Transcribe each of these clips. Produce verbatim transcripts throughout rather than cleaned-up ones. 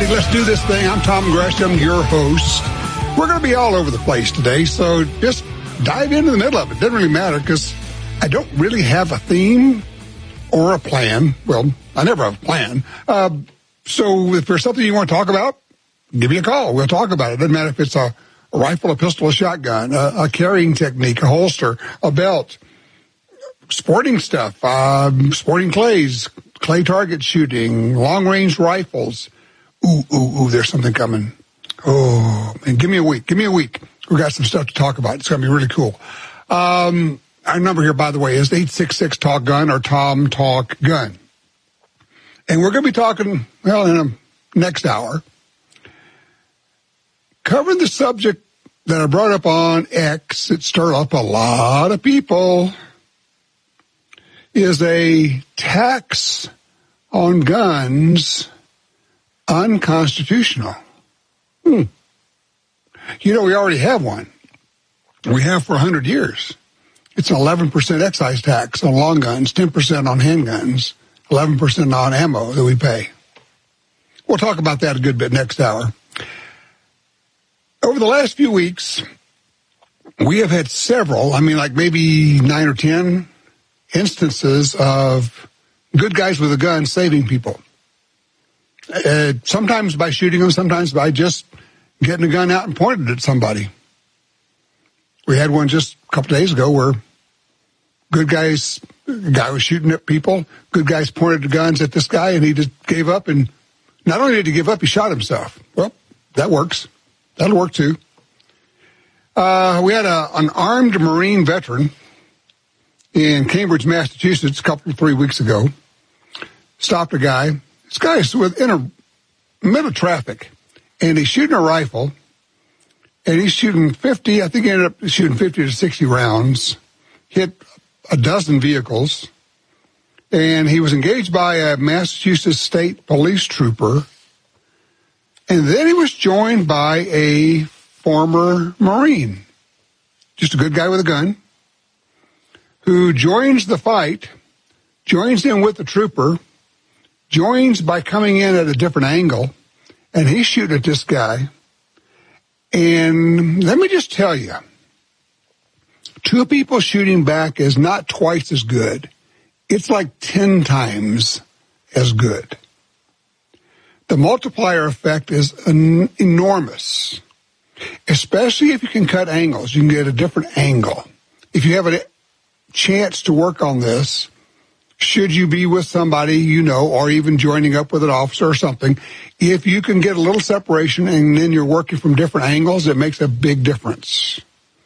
everybody. Let's do this thing. I'm Tom Gresham, your host. We're going to be all over the place today, so just dive into the middle of it. Doesn't really matter because I don't really have a theme or a plan. Well, I never have a plan. Uh, so if there's something you want to talk about, give me a call. We'll talk about it. Doesn't matter if it's a, a rifle, a pistol, a shotgun, a, a carrying technique, a holster, a belt, sporting stuff, um, sporting clays, clay target shooting, long-range rifles. Ooh, ooh, ooh, there's something coming. Oh, man, give me a week. Give me a week. We've got some stuff to talk about. It's going to be really cool. Um, our number here, by the way, is eight six six talk gun or Tom Talk Gun. And we're going to be talking, well, in the next hour, covering the subject that I brought up on X. It stirred up a lot of people. Is a tax on guns unconstitutional? Hmm. You know, we already have one. We have for one hundred years. It's an eleven percent excise tax on long guns, ten percent on handguns, eleven percent on ammo that we pay. We'll talk about that a good bit next hour. Over the last few weeks, we have had several, I mean, like maybe nine or ten instances of good guys with a gun saving people. Uh, sometimes by shooting them, sometimes by just getting a gun out and pointing it at somebody. We had one just a couple days ago where good guys, a guy was shooting at people, good guys pointed the guns at this guy, and he just gave up. And not only did he give up, he shot himself. Well, that works. That'll work too. Uh, we had a, an armed Marine veteran in Cambridge, Massachusetts, a couple, three weeks ago. Stopped a guy. This guy is within a middle of traffic, and he's shooting a rifle, and he's shooting fifty, I think he ended up shooting fifty to sixty rounds, hit a dozen vehicles, and he was engaged by a Massachusetts State Police trooper, and then he was joined by a former Marine, just a good guy with a gun, who joins the fight, joins in with the trooper, joins by coming in at a different angle, and he's shooting at this guy. And let me just tell you, two people shooting back is not twice as good. It's like ten times as good. The multiplier effect is an enormous, especially if you can cut angles. You can get a different angle. If you have a chance to work on this, should you be with somebody you know, or even joining up with an officer or something, if you can get a little separation and then you're working from different angles, it makes a big difference.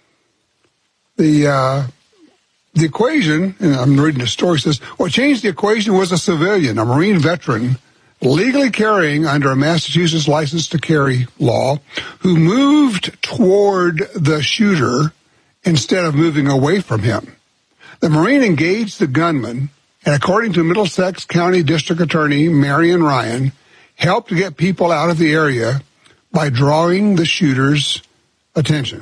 The uh, the equation, and I'm reading the story, says, what changed the equation was a civilian, a Marine veteran, legally carrying under a Massachusetts license to carry law, who moved toward the shooter instead of moving away from him. The Marine engaged the gunman, and according to Middlesex County District Attorney Marion Ryan, helped to get people out of the area by drawing the shooter's attention.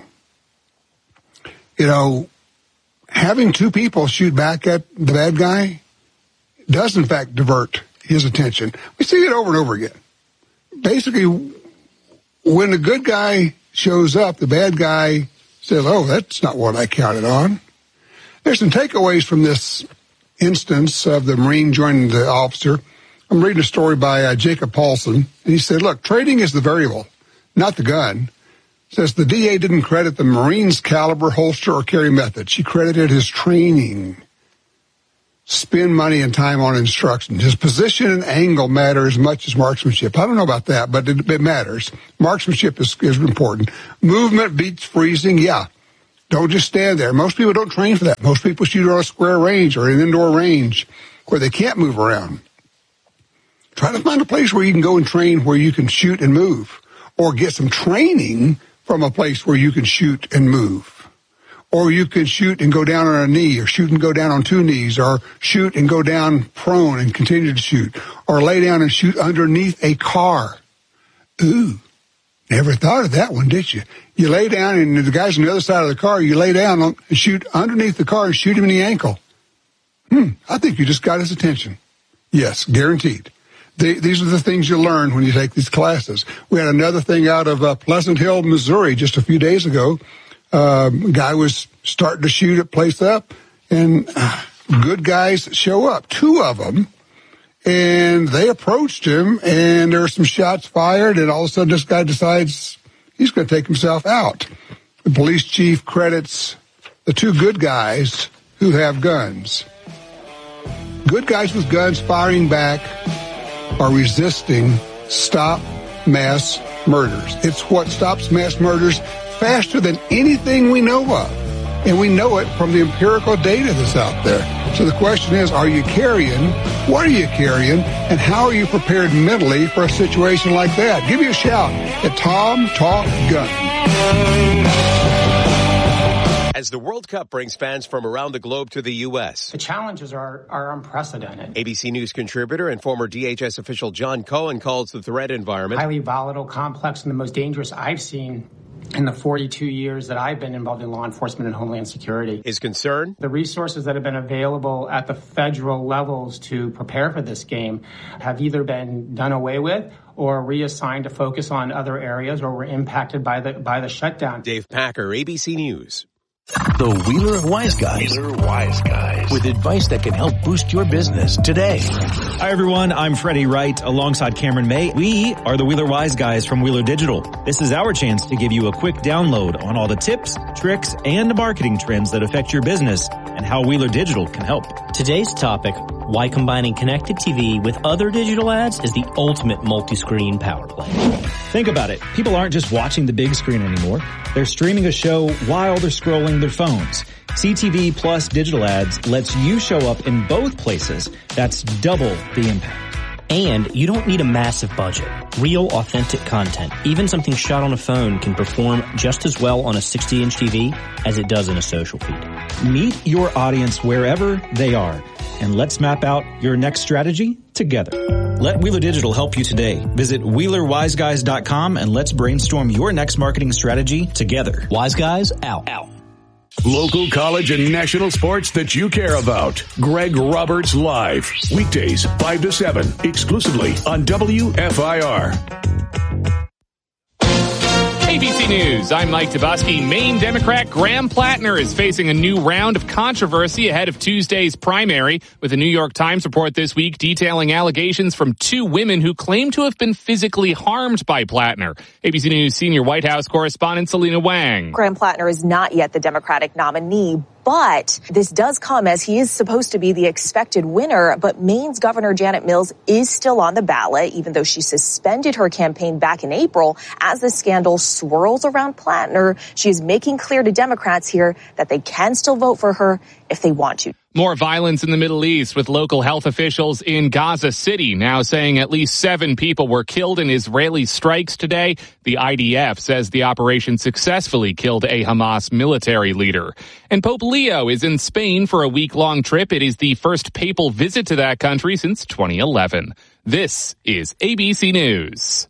You know, having two people shoot back at the bad guy does, in fact, divert his attention. We see it over and over again. Basically, when the good guy shows up, the bad guy says, oh, that's not what I counted on. There's some takeaways from this instance of the Marine joining the officer. I'm reading a story by uh, Jacob Paulson, and he said, look, trading is the variable, not the gun. Says the D A didn't credit the Marine's caliber, holster, or carry method. She credited his training. Spend money and time on instruction. His position and angle matter as much as marksmanship. I don't know about that, but it, it matters. Marksmanship is, is important. Movement beats freezing, yeah. Don't just stand there. Most people don't train for that. Most people shoot on a square range or an indoor range where they can't move around. Try to find a place where you can go and train where you can shoot and move, or get some training from a place where you can shoot and move. Or you can shoot and go down on a knee, or shoot and go down on two knees, or shoot and go down prone and continue to shoot, or lay down and shoot underneath a car. Ooh, never thought of that one, did you? You lay down, and the guy's on the other side of the car, you lay down and shoot underneath the car and shoot him in the ankle. Hmm, I think you just got his attention. Yes, guaranteed. the, these are the things you learn when you take these classes. We had another thing out of uh, Pleasant Hill, Missouri, just a few days ago. Uh, a guy was starting to shoot a place up, and uh, good guys show up, two of them, and they approached him, and there were some shots fired, and all of a sudden this guy decides he's going to take himself out. The police chief credits the two good guys who have guns. Good guys with guns firing back are resisting stop mass murders. It's what stops mass murders faster than anything we know of. And we know it from the empirical data that's out there. So the question is, are you carrying? What are you carrying? And how are you prepared mentally for a situation like that? Give me a shout at Tom Talk Gun. As the World Cup brings fans from around the globe to the U S. The challenges are, are unprecedented. A B C News contributor and former D H S official John Cohen calls the threat environment highly volatile, complex, and the most dangerous I've seen in the forty-two years that I've been involved in law enforcement and homeland security. His concern? The resources that have been available at the federal levels to prepare for this game have either been done away with or reassigned to focus on other areas or were impacted by the by the shutdown. Dave Packer, A B C News. The Wheeler Wise Guys. Wheeler Wise Guys. With advice that can help boost your business today. Hi, everyone. I'm Freddie Wright alongside Cameron May. We are the Wheeler Wise Guys from Wheeler Digital. This is our chance to give you a quick download on all the tips, tricks, and marketing trends that affect your business and how Wheeler Digital can help. Today's topic, why combining connected T V with other digital ads is the ultimate multi-screen power play. Think about it. People aren't just watching the big screen anymore. They're streaming a show while they're scrolling their phones. C T V plus digital ads lets you show up in both places. That's double the impact. And you don't need a massive budget. Real, authentic content, even something shot on a phone, can perform just as well on a sixty inch T V as it does in a social feed. Meet your audience wherever they are, and let's map out your next strategy together. Let Wheeler Digital help you today. Visit Wheeler Wise Guys dot com and let's brainstorm your next marketing strategy together. Wise Guys, out. Out. Local, college, and national sports that you care about. Greg Roberts Live. Weekdays, five to seven, exclusively on W F I R. A B C News, I'm Mike Tabusky. Maine Democrat Graham Plattner is facing a new round of controversy ahead of Tuesday's primary, with a New York Times report this week detailing allegations from two women who claim to have been physically harmed by Plattner. A B C News senior White House correspondent Selena Wang. Graham Plattner is not yet the Democratic nominee, but this does come as he is supposed to be the expected winner. But Maine's Governor Janet Mills is still on the ballot, even though she suspended her campaign back in April. As the scandal swirls around Plattner, she is making clear to Democrats here that they can still vote for her if they want to. More violence in the Middle East, with local health officials in Gaza City now saying at least seven people were killed in Israeli strikes today. The I D F says the operation successfully killed a Hamas military leader. And Pope Leo is in Spain for a week-long trip. It is the first papal visit to that country since twenty eleven. This is A B C News.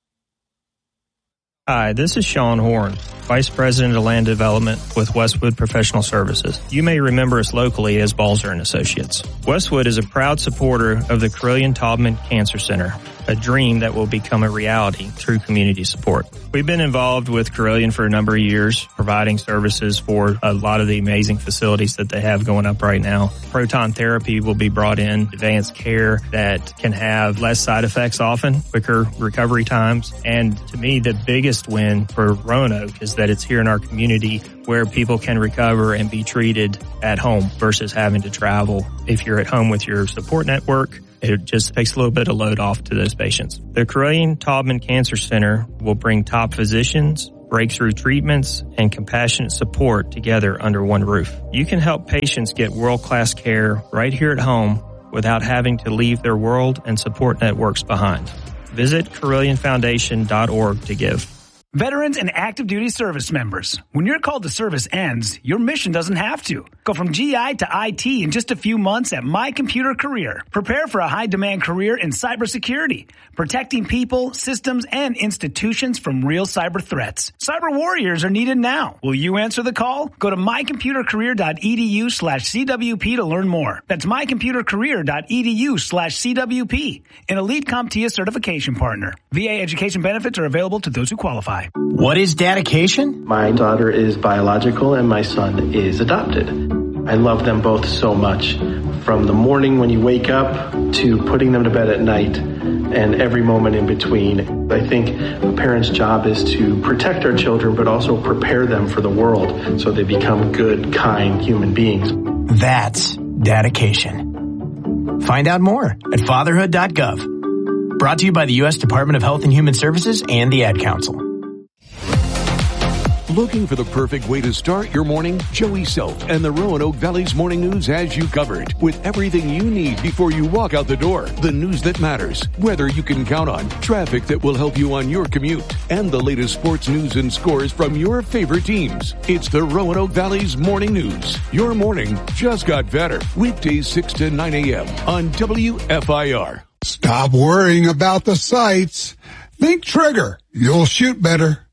Hi, this is Sean Horn, Vice President of Land Development with Westwood Professional Services. You may remember us locally as Balzer and Associates. Westwood is a proud supporter of the Carilion-Taubman Cancer Center, a dream that will become a reality through community support. We've been involved with Carilion for a number of years, providing services for a lot of the amazing facilities that they have going up right now. Proton therapy will be brought in, advanced care that can have less side effects often, quicker recovery times, and to me, the biggest win for Roanoke is that it's here in our community where people can recover and be treated at home versus having to travel. If you're at home with your support network, it just takes a little bit of load off to those patients. The Carilion-Taubman Cancer Center will bring top physicians, breakthrough treatments, and compassionate support together under one roof. You can help patients get world-class care right here at home without having to leave their world and support networks behind. Visit Carilion Foundation dot org to give. Veterans and active duty service members. When your call to service ends, your mission doesn't have to. Go from G I to I T in just a few months at My Computer Career. Prepare for a high-demand career in cybersecurity, protecting people, systems, and institutions from real cyber threats. Cyber warriors are needed now. Will you answer the call? Go to mycomputercareer.edu slash CWP to learn more. That's mycomputercareer.edu slash CWP, an Elite CompTIA certification partner. V A education benefits are available to those who qualify. What is dedication? My daughter is biological and my son is adopted. I love them both so much. From the morning when you wake up to putting them to bed at night and every moment in between. I think a parent's job is to protect our children but also prepare them for the world so they become good, kind human beings. That's dedication. Find out more at fatherhood dot gov. Brought to you by the U S Department of Health and Human Services and the Ad Council. Looking for the perfect way to start your morning? Joey Self and the Roanoke Valley's Morning News has you covered with everything you need before you walk out the door. The news that matters, weather you can count on, traffic that will help you on your commute, and the latest sports news and scores from your favorite teams. It's the Roanoke Valley's Morning News. Your morning just got better. Weekdays six to nine a.m. on W F I R. Stop worrying about the sights. Think Trigger. You'll shoot better.